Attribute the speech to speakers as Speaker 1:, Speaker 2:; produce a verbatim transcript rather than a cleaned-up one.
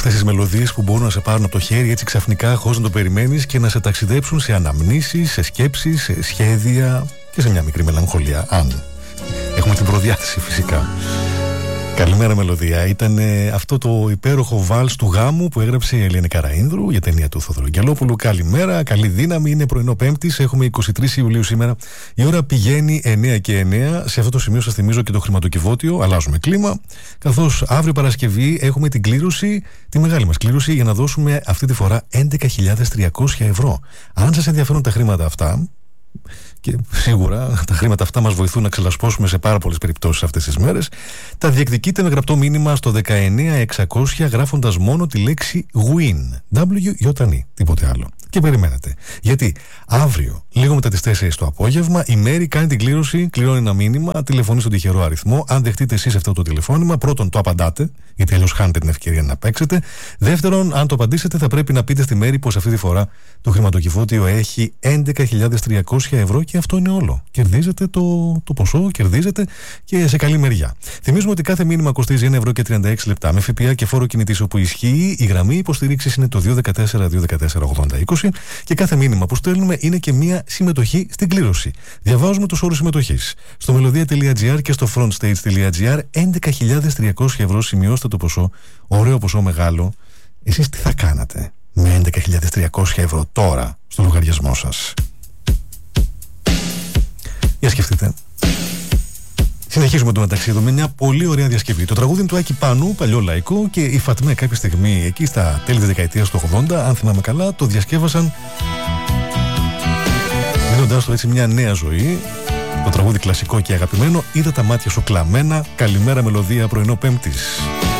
Speaker 1: Αυτές τις μελωδίες που μπορούν να σε πάρουν από το χέρι έτσι ξαφνικά χωρίς να το περιμένεις και να σε ταξιδέψουν σε αναμνήσεις, σε σκέψεις, σε σχέδια και σε μια μικρή μελαγχολία, αν έχουμε την προδιάθεση φυσικά. Καλημέρα μελωδία. Ήταν ε, αυτό το υπέροχο βάλς του γάμου που έγραψε η Ελένη Καραΐνδρου για ταινία του Θοδωρή Αγγελόπουλου. Καλημέρα, καλή δύναμη. Είναι πρωινό Πέμπτης, έχουμε είκοσι τρεις Ιουλίου σήμερα. Η ώρα πηγαίνει εννιά και εννιά. Σε αυτό το σημείο σας θυμίζω και το χρηματοκιβώτιο. Αλλάζουμε κλίμα. Καθώς αύριο Παρασκευή έχουμε την κλήρωση, τη μεγάλη μας κλήρωση, για να δώσουμε αυτή τη φορά έντεκα χιλιάδες τριακόσια ευρώ. Αν σας ενδιαφέρουν τα χρήματα αυτά. Και σίγουρα τα χρήματα αυτά μας βοηθούν να ξελασπώσουμε σε πάρα πολλές περιπτώσεις αυτές τις μέρες. Τα διεκδικείτε με γραπτό μήνυμα στο δεκαεννιά εξακόσια γράφοντας μόνο τη λέξη win. W-Y-N, τίποτε άλλο. Και περιμένετε. Γιατί αύριο, λίγο μετά τις τέσσερις το απόγευμα, η Μέρη κάνει την κλήρωση, κληρώνει ένα μήνυμα, τηλεφωνεί στον τυχερό αριθμό. Αν δεχτείτε εσείς αυτό το τηλεφώνημα, πρώτον το απαντάτε, γιατί αλλιώς χάνετε την ευκαιρία να παίξετε. Δεύτερον, αν το απαντήσετε, θα πρέπει να πείτε στη Μέρη πως αυτή τη φορά το χρηματοκιβώτιο έχει έντεκα χιλιάδες τριακόσια ευρώ και αυτό είναι όλο. Κερδίζετε το, το ποσό, κερδίζετε και σε καλή μεριά. Θυμίζουμε ότι κάθε μήνυμα κοστίζει ένα ευρώ και τριάντα έξι λεπτά με ΦΠΑ και φόρο κινητής όπου ισχύει. Η γραμμή υποστηρίξης είναι το δύο ένα τέσσερα δύο ένα τέσσερα ογδόντα είκοσι και κάθε μήνυμα που στέλνουμε είναι και μία συμμετοχή στην κλήρωση. Διαβάζουμε τους όρους συμμετοχής. Στο melodia.gr και στο frontstage.gr έντεκα χιλιάδες τριακόσια ευρώ, σημειώστε το ποσό. Ωραίο ποσό, μεγάλο. Εσείς τι θα κάνατε με έντεκα χιλιάδες τριακόσια ευρώ τώρα στο λογαριασμό σας? Για σκεφτείτε. Συνεχίζουμε το μεταξύ εδώ με μια πολύ ωραία διασκευή. Το τραγούδι του Άκη Πάνου, παλιό λαϊκό, και η Φατμέ κάποια στιγμή εκεί στα τέλη της δεκαετίας του ογδόντα, αν θυμάμαι καλά, το διασκεύασαν δίνοντάς του έτσι μια νέα ζωή. Το τραγούδι κλασικό και αγαπημένο, είδα τα μάτια σου κλαμμένα. Καλημέρα μελωδία, πρωινό Πέμπτης.